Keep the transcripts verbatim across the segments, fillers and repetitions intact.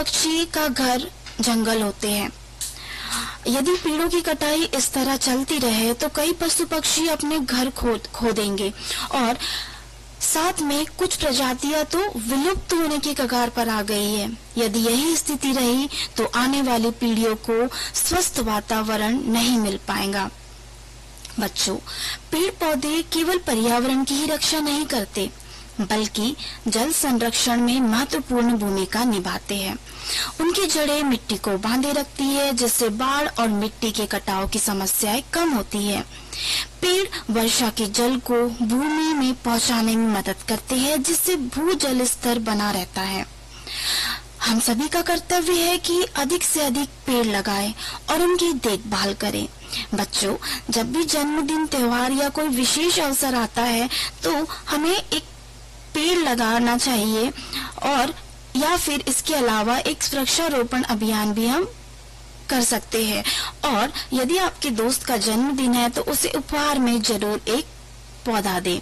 पक्षी का घर जंगल होते हैं। यदि पेड़ों की कटाई इस तरह चलती रहे तो कई पशु पक्षी अपने घर खो खो देंगे और साथ में कुछ प्रजातियां तो विलुप्त होने की कगार पर आ गई है। यदि यही स्थिति रही तो आने वाली पीढ़ियों को स्वस्थ वातावरण नहीं मिल पाएगा। बच्चों, पेड़ पौधे केवल पर्यावरण की ही रक्षा नहीं करते बल्कि जल संरक्षण में महत्वपूर्ण भूमिका निभाते हैं। उनकी जड़ें मिट्टी को बांधे रखती है, जिससे बाढ़ और मिट्टी के कटाव की समस्याएं कम होती है। पेड़ वर्षा के जल को भूमि में पहुंचाने में मदद करते हैं, जिससे भूजल स्तर बना रहता है। हम सभी का कर्तव्य है कि अधिक से अधिक पेड़ लगाएं और उनकी देखभाल करें। बच्चों, जब भी जन्मदिन, त्योहार या कोई विशेष अवसर आता है तो हमें एक पेड़ लगाना चाहिए और या फिर इसके अलावा एक वृक्षारोपण अभियान भी हम कर सकते हैं। और यदि आपके दोस्त का जन्मदिन है तो उसे उपहार में जरूर एक पौधा दें।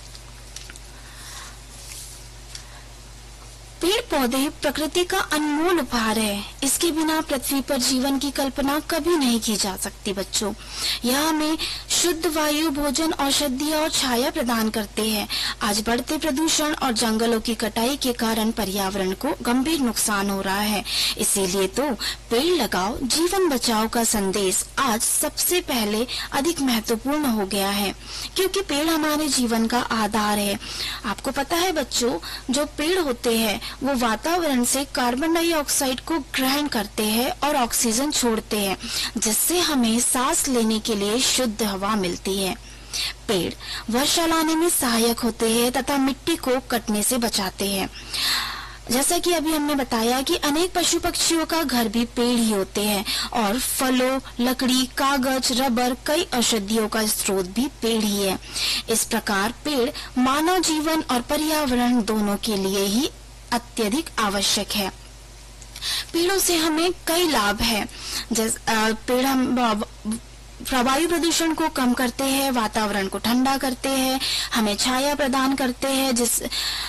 पेड़ पौधे प्रकृति का अनमोल उपहार है। इसके बिना पृथ्वी पर जीवन की कल्पना कभी नहीं की जा सकती। बच्चों, यह हमें शुद्ध वायु, भोजन, औषधियाँ और छाया प्रदान करते हैं। आज बढ़ते प्रदूषण और जंगलों की कटाई के कारण पर्यावरण को गंभीर नुकसान हो रहा है। इसीलिए तो पेड़ लगाओ, जीवन बचाओ का संदेश आज सबसे पहले अधिक महत्वपूर्ण हो गया है, क्योंकि पेड़ हमारे जीवन का आधार है। आपको पता है बच्चों, जो पेड़ होते हैं वो वातावरण से कार्बन डाइऑक्साइड को ग्रहण करते हैं और ऑक्सीजन छोड़ते हैं, जिससे हमें सांस लेने के लिए शुद्ध हवा मिलती है। पेड़ वर्षा लाने में सहायक होते हैं तथा मिट्टी को कटने से बचाते हैं। जैसा कि अभी हमने बताया कि अनेक पशु पक्षियों का घर भी पेड़ ही होते हैं और फलों, लकड़ी, कागज, रबर, कई औषधियों का स्रोत भी पेड़ ही है। इस प्रकार पेड़ मानव जीवन और पर्यावरण दोनों के लिए ही अत्यधिक आवश्यक है। पेड़ों से हमें कई लाभ है। जैसे पेड़ हम वायु प्रदूषण को कम करते हैं, वातावरण को ठंडा करते हैं, हमें छाया प्रदान करते हैं। जिस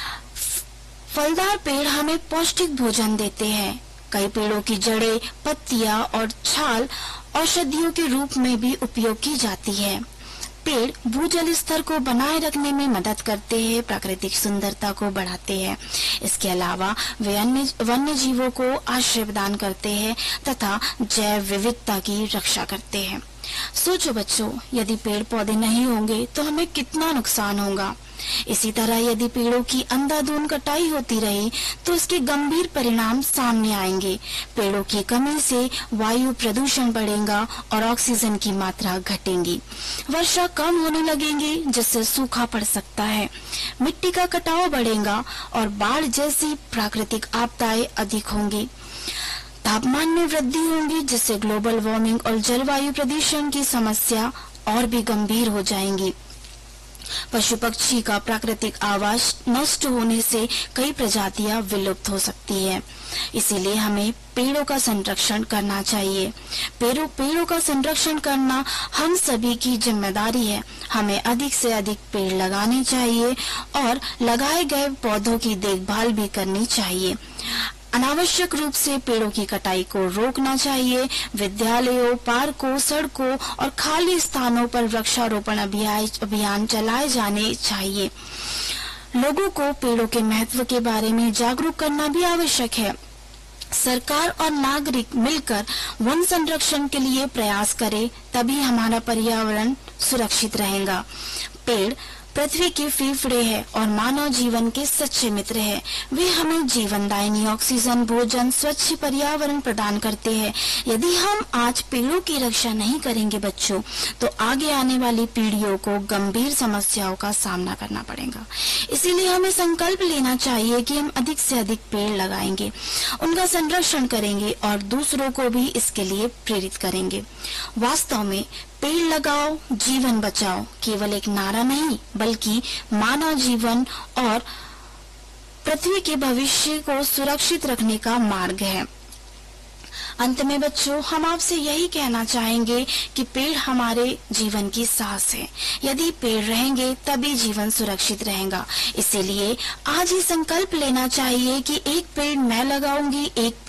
फलदार पेड़ हमें पौष्टिक भोजन देते हैं। कई पेड़ों की जड़ें, पत्तियां और छाल औषधियों के रूप में भी उपयोग की जाती है। पेड़ भूजल स्तर को बनाए रखने में मदद करते हैं, प्राकृतिक सुंदरता को बढ़ाते हैं। इसके अलावा वे अन्य वन्य जीवों को आश्रय प्रदान करते हैं तथा जैव विविधता की रक्षा करते हैं। सोचो बच्चों, यदि पेड़ पौधे नहीं होंगे तो हमें कितना नुकसान होगा। इसी तरह यदि पेड़ों की अंधाधुंध कटाई होती रही तो इसके गंभीर परिणाम सामने आएंगे। पेड़ों की कमी से वायु प्रदूषण बढ़ेगा और ऑक्सीजन की मात्रा घटेगी। वर्षा कम होने लगेगी, जिससे सूखा पड़ सकता है। मिट्टी का कटाव बढ़ेगा और बाढ़ जैसी प्राकृतिक आपदाएं अधिक होंगी। तापमान में वृद्धि होगी, जिससे ग्लोबल वार्मिंग और जलवायु प्रदूषण की समस्या और भी गंभीर हो जाएंगी। पशु पक्षी का प्राकृतिक आवास नष्ट होने से कई प्रजातियां विलुप्त हो सकती है। इसीलिए हमें पेड़ों का संरक्षण करना चाहिए। पेड़ों पेड़ों का संरक्षण करना हम सभी की जिम्मेदारी है। हमें अधिक से अधिक पेड़ लगाने चाहिए और लगाए गए पौधों की देखभाल भी करनी चाहिए। अनावश्यक रूप से पेड़ों की कटाई को रोकना चाहिए। विद्यालयों, पार्कों, सड़कों और खाली स्थानों पर वृक्षारोपण अभियान चलाए जाने चाहिए। लोगों को पेड़ों के महत्व के बारे में जागरूक करना भी आवश्यक है। सरकार और नागरिक मिलकर वन संरक्षण के लिए प्रयास करें, तभी हमारा पर्यावरण सुरक्षित रहेगा। पेड़ पृथ्वी के फेफड़े है और मानव जीवन के सच्चे मित्र है। वे हमें जीवनदायिनी ऑक्सीजन, भोजन, स्वच्छ पर्यावरण प्रदान करते हैं। यदि हम आज पेड़ों की रक्षा नहीं करेंगे बच्चों, तो आगे आने वाली पीढ़ियों को गंभीर समस्याओं का सामना करना पड़ेगा। इसीलिए हमें संकल्प लेना चाहिए कि हम अधिक से अधिक पेड़ लगाएंगे, उनका संरक्षण करेंगे और दूसरों को भी इसके लिए प्रेरित करेंगे। वास्तव में पेड़ लगाओ, जीवन बचाओ केवल एक नारा नहीं, बल्कि मानव जीवन और पृथ्वी के भविष्य को सुरक्षित रखने का मार्ग है। अंत में बच्चों, हम आपसे यही कहना चाहेंगे कि पेड़ हमारे जीवन की सांस है। यदि पेड़ रहेंगे तभी जीवन सुरक्षित रहेगा। इसीलिए आज ही संकल्प लेना चाहिए कि एक पेड़ मैं लगाऊंगी, एक